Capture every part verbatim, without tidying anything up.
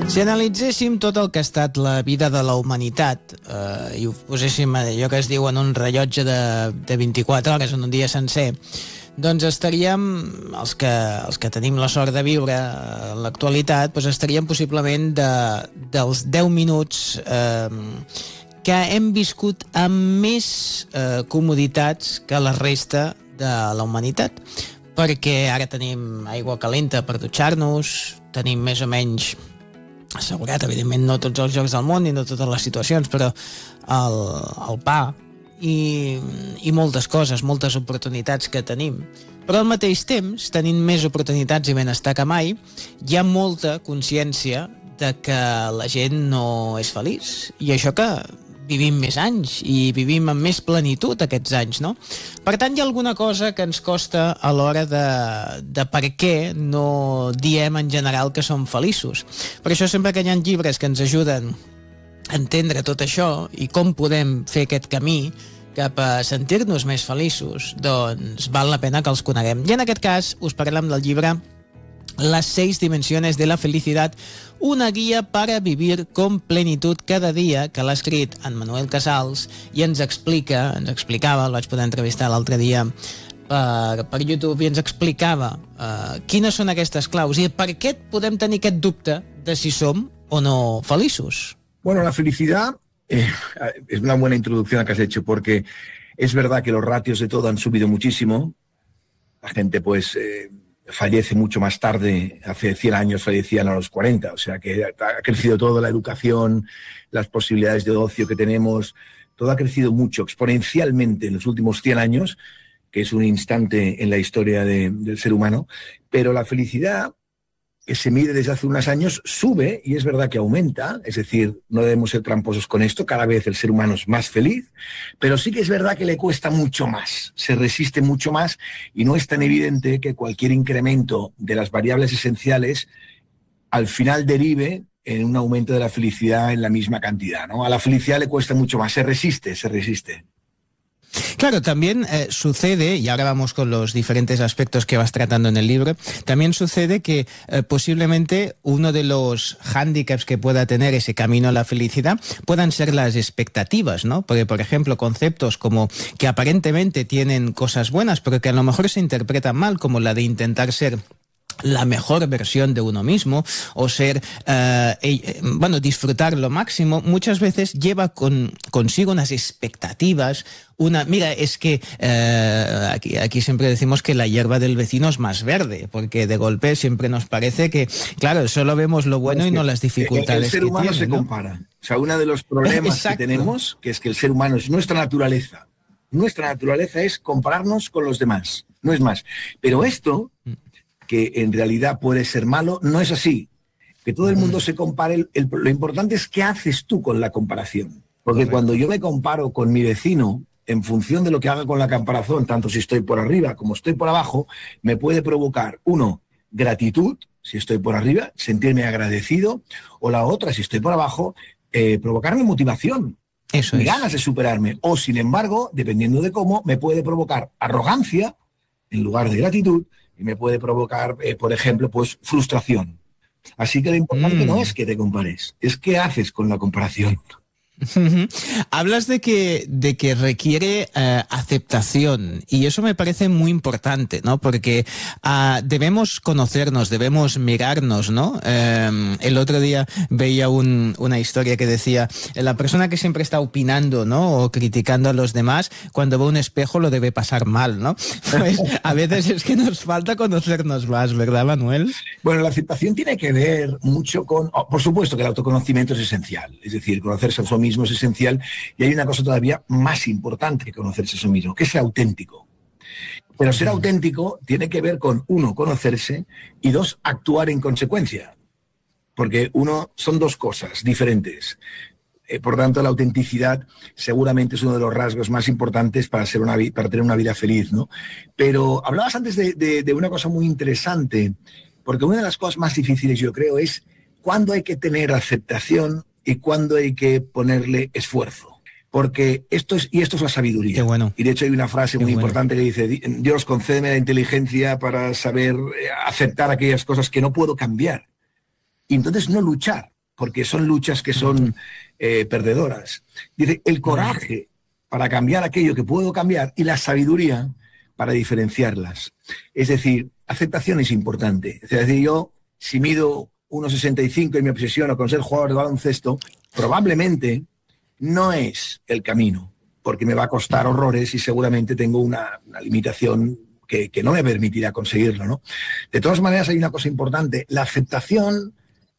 Si analitzéssim tot el que ha estat la vida de la humanitat eh, i ho poséssim allò que es diu en un rellotge de, de vint-i-quatre hores, en un dia sencer, doncs estaríem, els que, els que tenim la sort de viure en l'actualitat, doncs estaríem possiblement de, dels deu minuts eh, que hem viscut amb més eh, comoditats que la resta de la humanitat, perquè ara tenim aigua calenta per dutxar-nos, tenim més o menys assegurat, evidentment no tots els llocs del món i no totes les situacions, però el, el pa i, i moltes coses, moltes oportunitats que tenim. Però al mateix temps, tenint més oportunitats i benestar que mai, hi ha molta consciència de que la gent no és feliç. I això que vivim més anys i vivim amb més plenitud aquests anys, no? Per tant, hi ha alguna cosa que ens costa a l'hora de, de per què no diem en general que som feliços. Per això sempre que hi ha llibres que ens ajuden a entendre tot això i com podem fer aquest camí cap a sentir-nos més feliços, doncs val la pena que els coneguem. I en aquest cas us parlem del llibre Las seis dimensiones de la felicidad, una guia para vivir con plenitud cada dia, que l'ha escrit en Manuel Casals i ens explica, ens explicava, el vaig poder entrevistar l'altre dia per, per YouTube, i ens explicava uh, quines són aquestes claus i per què podem tenir aquest dubte de si som o no feliços. Bueno, la felicidad eh, es una buena introducción a que has hecho, porque es verdad que los ratios de todo han subido muchísimo. La gente pues eh, fallece mucho más tarde, hace cien años fallecían a los cuarenta, o sea que ha crecido todo, la educación, las posibilidades de ocio que tenemos, todo ha crecido mucho, exponencialmente en los últimos cien años, que es un instante en la historia de, del ser humano, pero la felicidad, que se mide desde hace unos años, sube, y es verdad que aumenta, es decir, no debemos ser tramposos con esto, cada vez el ser humano es más feliz, pero sí que es verdad que le cuesta mucho más, se resiste mucho más, y no es tan evidente que cualquier incremento de las variables esenciales al final derive en un aumento de la felicidad en la misma cantidad, ¿no? A la felicidad le cuesta mucho más, se resiste, se resiste. Claro, también eh, sucede, y ahora vamos con los diferentes aspectos que vas tratando en el libro, también sucede que eh, posiblemente uno de los hándicaps que pueda tener ese camino a la felicidad puedan ser las expectativas, ¿no? Porque, por ejemplo, conceptos como que aparentemente tienen cosas buenas, pero que a lo mejor se interpretan mal, como la de intentar ser la mejor versión de uno mismo o ser, eh, eh, bueno, disfrutar lo máximo, muchas veces lleva con, consigo unas expectativas, una, mira, es que eh, aquí, aquí siempre decimos que la hierba del vecino es más verde, porque de golpe siempre nos parece que, claro, solo vemos lo bueno y no las dificultades. El ser humano que tiene, se ¿no? compara. O sea, uno de los problemas Exacto. que tenemos, que es que el ser humano es nuestra naturaleza. Nuestra naturaleza es compararnos con los demás, no es más. Pero esto, que en realidad puede ser malo, no es así. Que todo el mundo se compare, el, el, lo importante es qué haces tú con la comparación. Porque Correcto. Cuando yo me comparo con mi vecino, en función de lo que haga con la comparación, tanto si estoy por arriba como estoy por abajo, me puede provocar, uno, gratitud, si estoy por arriba, sentirme agradecido, o la otra, si estoy por abajo, eh, provocarme motivación. Eso es. Ganas de superarme. O, sin embargo, dependiendo de cómo, me puede provocar arrogancia en lugar de gratitud, y me puede provocar, eh, por ejemplo, pues frustración. Así que lo importante mm. no es que te compares, es qué haces con la comparación. Hablas de que, de que requiere eh, aceptación, y eso me parece muy importante, ¿no? Porque uh, debemos conocernos, debemos mirarnos, ¿no? Eh, el otro día veía un, una historia que decía, la persona que siempre está opinando, ¿no? O criticando a los demás, cuando ve un espejo lo debe pasar mal, ¿no? Pues a veces es que nos falta conocernos más, ¿verdad, Manuel? Bueno, la aceptación tiene que ver mucho con, oh, por supuesto que el autoconocimiento es esencial, es decir, conocerse a uno mismo es esencial, y hay una cosa todavía más importante que conocerse a sí mismo, que es ser auténtico. Pero ser auténtico tiene que ver con, uno, conocerse, y dos, actuar en consecuencia. Porque uno, son dos cosas diferentes. Eh, por tanto, la autenticidad seguramente es uno de los rasgos más importantes para, ser una, para tener una vida feliz, ¿no? Pero hablabas antes de, de, de una cosa muy interesante, porque una de las cosas más difíciles, yo creo, es cuándo hay que tener aceptación y cuándo hay que ponerle esfuerzo. Porque esto es, y esto es la sabiduría. Qué bueno. Y de hecho hay una frase Qué muy bueno. importante que dice, Dios, concédeme la inteligencia para saber aceptar aquellas cosas que no puedo cambiar. Y entonces no luchar porque son luchas que son eh, perdedoras. Dice, el coraje para cambiar aquello que puedo cambiar y la sabiduría para diferenciarlas. Es decir, aceptación es importante. Es decir, yo, si mido uno sesenta y cinco y me obsesiono con ser jugador de baloncesto, probablemente no es el camino, porque me va a costar horrores y seguramente tengo una, una limitación que, que no me permitirá conseguirlo, ¿no? De todas maneras, hay una cosa importante. La aceptación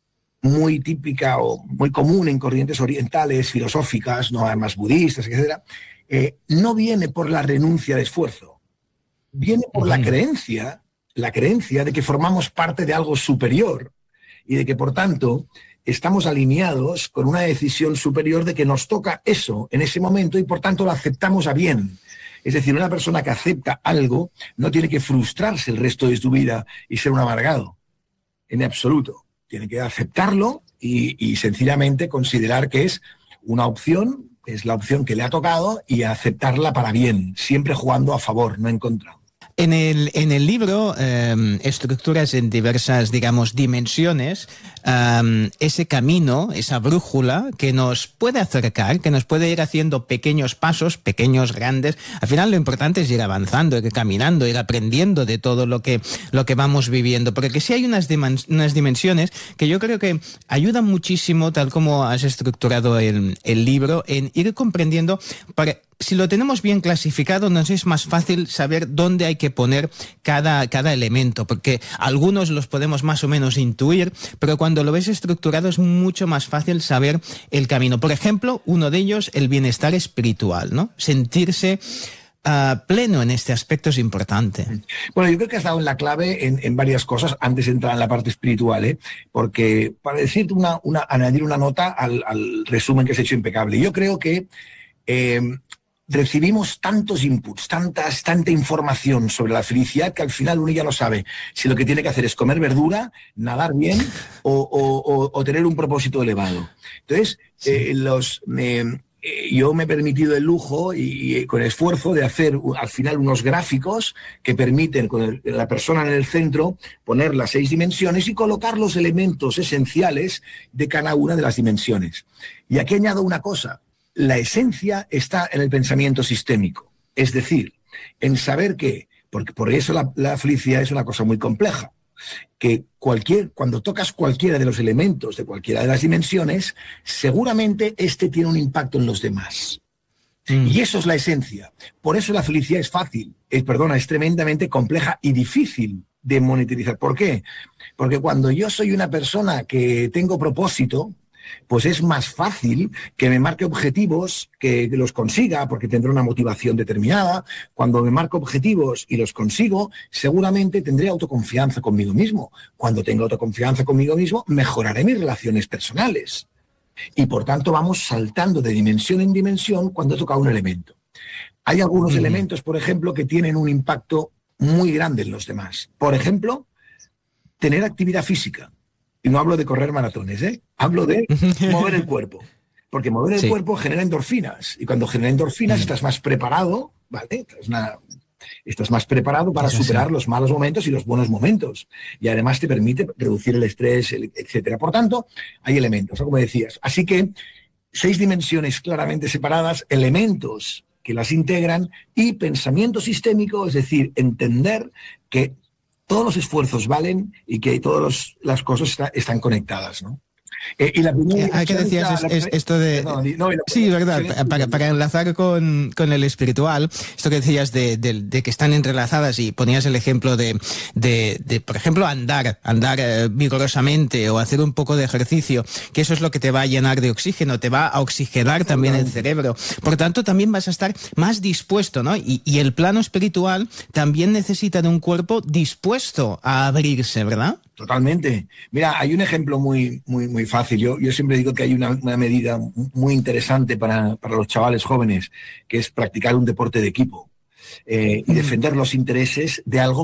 muy típica o muy común en corrientes orientales, filosóficas, no además budistas, etcétera, eh, no viene por la renuncia de esfuerzo, viene por la creencia, la creencia de que formamos parte de algo superior y de que, por tanto, estamos alineados con una decisión superior de que nos toca eso en ese momento y, por tanto, lo aceptamos a bien. Es decir, una persona que acepta algo no tiene que frustrarse el resto de su vida y ser un amargado, en absoluto. Tiene que aceptarlo y, y sencillamente considerar que es una opción, es la opción que le ha tocado y aceptarla para bien, siempre jugando a favor, no en contra. En el, en el libro, eh, Estructuras en diversas, digamos, dimensiones, eh, ese camino, esa brújula que nos puede acercar, que nos puede ir haciendo pequeños pasos, pequeños, grandes. Al final lo importante es ir avanzando, ir caminando, ir aprendiendo de todo lo que, lo que vamos viviendo. Porque sí hay unas, unas dimensiones que yo creo que ayudan muchísimo, tal como has estructurado el, el libro, en ir comprendiendo para... Si lo tenemos bien clasificado, nos es más fácil saber dónde hay que poner cada, cada elemento, porque algunos los podemos más o menos intuir, pero cuando lo ves estructurado es mucho más fácil saber el camino. Por ejemplo, uno de ellos, el bienestar espiritual, ¿no? Sentirse uh, pleno en este aspecto es importante. Bueno, yo creo que has dado en la clave en, en varias cosas antes de entrar en la parte espiritual, ¿eh? Porque para decirte una, una, añadir una nota al, al resumen que has hecho impecable, yo creo que eh, recibimos tantos inputs, tantas, tanta información sobre la felicidad que al final uno ya no sabe si lo que tiene que hacer es comer verdura, nadar bien o, o, o, o tener un propósito elevado. Entonces, sí. eh, los, eh, eh, yo me he permitido el lujo y, y con esfuerzo de hacer al final unos gráficos que permiten con el, la persona en el centro poner las seis dimensiones y colocar los elementos esenciales de cada una de las dimensiones. Y aquí añado una cosa. La esencia está en el pensamiento sistémico, es decir, en saber que, porque por eso la, la felicidad es una cosa muy compleja, que cualquier, cuando tocas cualquiera de los elementos de cualquiera de las dimensiones, seguramente este tiene un impacto en los demás. Mm. Y eso es la esencia. Por eso la felicidad es fácil, es, perdona, es tremendamente compleja y difícil de monetizar. ¿Por qué? Porque cuando yo soy una persona que tengo propósito, pues es más fácil que me marque objetivos, que los consiga, porque tendré una motivación determinada. Cuando me marco objetivos y los consigo, seguramente tendré autoconfianza conmigo mismo. Cuando tenga autoconfianza conmigo mismo, mejoraré mis relaciones personales. Y por tanto vamos saltando de dimensión en dimensión cuando toca un elemento. Hay algunos mm. elementos, por ejemplo, que tienen un impacto muy grande en los demás. Por ejemplo, tener actividad física. Y no hablo de correr maratones, ¿eh? Hablo de mover el cuerpo. Porque mover el sí. cuerpo genera endorfinas. Y cuando genera endorfinas mm. estás más preparado, ¿vale? Estás, una, estás más preparado para Eso superar sí. los malos momentos y los buenos momentos. Y además te permite reducir el estrés, etcétera. Por tanto, hay elementos, como decías. Así que seis dimensiones claramente separadas, elementos que las integran y pensamiento sistémico, es decir, entender que todos los esfuerzos valen y que todas las cosas está, están conectadas, ¿no? Eh, y la primera ¿Qué decías es, es esto de...? No, no, no, sí, verdad, para, para enlazar con, con el espiritual, esto que decías de, de, de que están entrelazadas y ponías el ejemplo de, de, de por ejemplo, andar, andar eh, vigorosamente o hacer un poco de ejercicio, que eso es lo que te va a llenar de oxígeno, te va a oxigenar también el cerebro. Por tanto, también vas a estar más dispuesto, ¿no? Y, y el plano espiritual también necesita de un cuerpo dispuesto a abrirse, ¿verdad? Totalmente. Mira, hay un ejemplo muy, muy, muy fácil. Yo, yo siempre digo que hay una, una medida muy interesante para, para los chavales jóvenes, que es practicar un deporte de equipo eh, y defender los intereses de algo